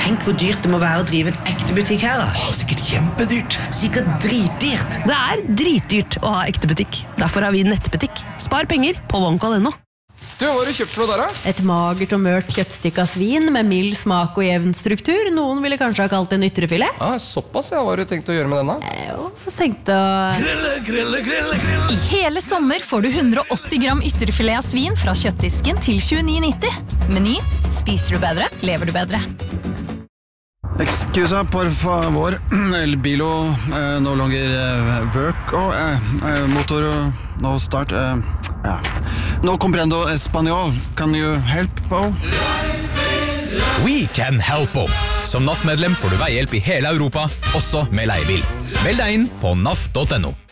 Tenk hvor dyrt det må være å drive en ekte butikk her da. Sikkert kjempedyrt. Sikkert dritdyrt. Det dritdyrt å ha ekte butikk. Derfor har vi nettbutikk. Spar penger på OneCall.no. Du, hva har du kjøpt for noe der da? Et magert og mørt kjøttstykke av svin med mild smak og jevn struktur. Noen ville kanskje ha kalt det en ytrefilet. Såpass, ja. Hva har du tenkt å gjøre med denne? Jeg tenkte å... I hele sommer får du 180 gram ytterfilet av svin fra kjøttdisken til 29,90. Meny. Spiser du bedre, lever du bedre. Excusa, por favor. El bilo no longer work. Motor no start. No comprendo español. Can you help, Bo? We can help, Bo. Som NAF-medlem får du veihjelp i hele Europa, også med leiebil. Meld deg inn på naf.no.